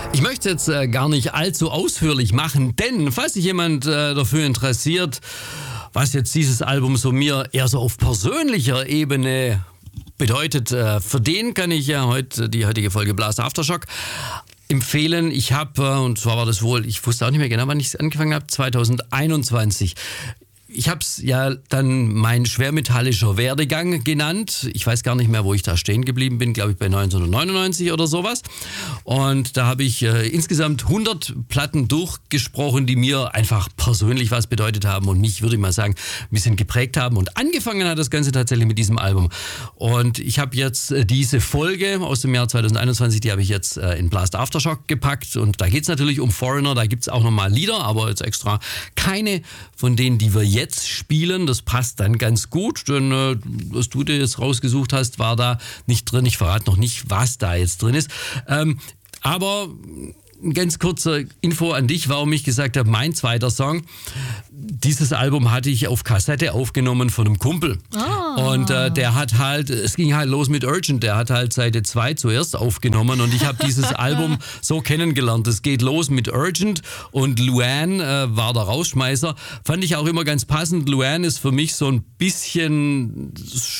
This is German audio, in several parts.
Ich möchte jetzt gar nicht allzu ausführlich machen, denn falls sich jemand dafür interessiert, was jetzt dieses Album so mir eher so auf persönlicher Ebene bedeutet, für den kann ich ja die heutige Folge Blast Aftershock empfehlen. Ich habe, und zwar war das wohl, ich wusste auch nicht mehr genau, wann ich es angefangen habe, 2021. Ich habe es ja dann mein schwermetallischer Werdegang genannt. Ich weiß gar nicht mehr, wo ich da stehen geblieben bin, glaube ich bei 1999 oder sowas. Und da habe ich insgesamt 100 Platten durchgesprochen, die mir einfach persönlich was bedeutet haben und mich, würde ich mal sagen, ein bisschen geprägt haben. Und angefangen hat das Ganze tatsächlich mit diesem Album. Und ich habe jetzt diese Folge aus dem Jahr 2021, die habe ich jetzt in Blast Aftershock gepackt. Und da geht es natürlich um Foreigner, da gibt es auch nochmal Lieder, aber jetzt extra keine von denen, die wir jetzt spielen. Das passt dann ganz gut, denn was du dir jetzt rausgesucht hast, war da nicht drin. Ich verrate noch nicht, was da jetzt drin ist. Aber eine ganz kurze Info an dich, warum ich gesagt habe, mein zweiter Song. Dieses Album hatte ich auf Kassette aufgenommen von einem Kumpel. Und der hat halt, es ging halt los mit Urgent, der hat halt Seite 2 zuerst aufgenommen und ich habe dieses Album so kennengelernt. Es geht los mit Urgent und Luann war der Rausschmeißer. Fand ich auch immer ganz passend. Luann ist für mich so ein bisschen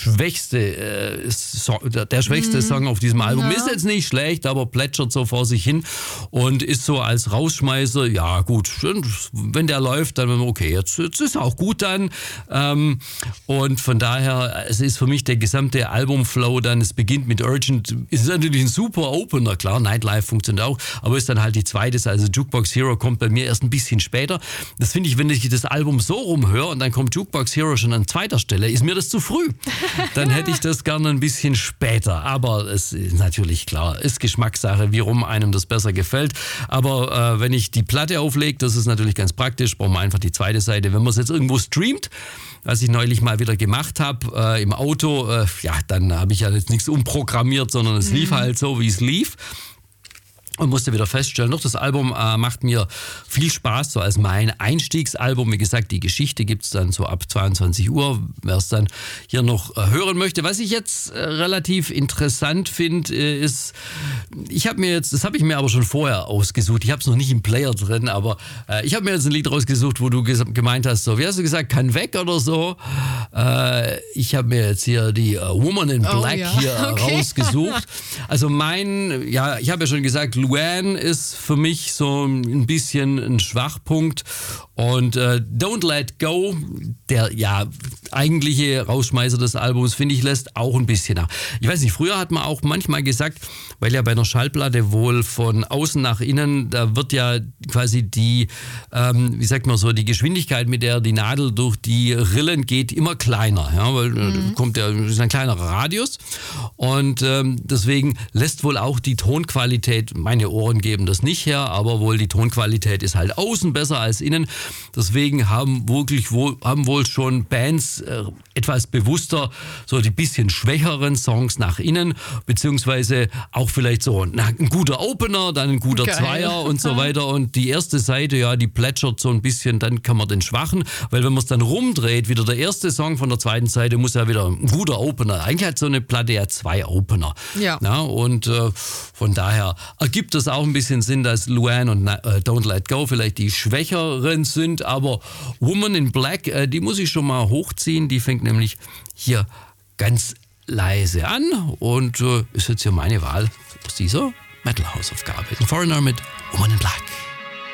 der schwächste Song auf diesem Album. Ja. Ist jetzt nicht schlecht, aber plätschert so vor sich hin und ist so als Rausschmeißer, ja gut, wenn der läuft, dann okay, jetzt ist auch gut dann. Und von daher, es ist für mich der gesamte Albumflow dann, es beginnt mit Urgent, ist natürlich ein super Opener, klar, Nightlife funktioniert auch, aber ist dann halt die zweite, also Jukebox Hero kommt bei mir erst ein bisschen später. Das finde ich, wenn ich das Album so rumhöre und dann kommt Jukebox Hero schon an zweiter Stelle, ist mir das zu früh. Dann hätte ich das gerne ein bisschen später, aber es ist natürlich klar, ist Geschmackssache, wie rum einem das besser gefällt, aber wenn ich die Platte auflege, das ist natürlich ganz praktisch, brauchen wir einfach die zweite Seite. Wenn man es jetzt irgendwo streamt, was ich neulich mal wieder gemacht habe, im Auto, dann habe ich ja jetzt nichts umprogrammiert, sondern es lief halt so, wie es lief. Und musste wieder feststellen, doch das Album macht mir viel Spaß, so als mein Einstiegsalbum. Wie gesagt, die Geschichte gibt es dann so ab 22 Uhr, wer es dann hier noch hören möchte. Was ich jetzt relativ interessant finde, ist, das habe ich mir aber schon vorher ausgesucht, ich habe es noch nicht im Player drin, aber ich habe mir jetzt ein Lied rausgesucht, wo du gemeint hast, so, wie hast du gesagt, kann weg oder so. Ich habe mir jetzt hier die Woman in Black rausgesucht. Also ich habe ja schon gesagt, Luann ist für mich so ein bisschen ein Schwachpunkt und Don't Let Go, der eigentliche Rausschmeißer des Albums, finde ich, lässt auch ein bisschen nach. Ich weiß nicht, früher hat man auch manchmal gesagt, weil ja bei einer Schallplatte wohl von außen nach innen, da wird ja quasi die, die Geschwindigkeit, mit der die Nadel durch die Rillen geht, immer kleiner, ja, weil ist ein kleinerer Radius und deswegen lässt wohl auch die Tonqualität, meine Ohren geben das nicht her, aber wohl die Tonqualität ist halt außen besser als innen. Deswegen haben wohl schon Bands etwas bewusster so die bisschen schwächeren Songs nach innen, beziehungsweise auch vielleicht so ein guter Opener, dann ein guter Zweier und so weiter. Und die erste Seite, die plätschert so ein bisschen, dann kann man den schwachen, weil wenn man es dann rumdreht, wieder der erste Song von der zweiten Seite muss ja wieder ein guter Opener. Eigentlich hat so eine Platte ja 2 Opener. Ja. Und von daher ergibt es auch ein bisschen Sinn, dass Luann und Don't Let Go vielleicht die schwächeren sind, aber Woman in Black, die muss ich schon mal hochziehen, die fängt nämlich hier ganz leise an und ist jetzt hier meine Wahl aus dieser Metal-Hausaufgabe. Ein Foreigner mit Woman in Black.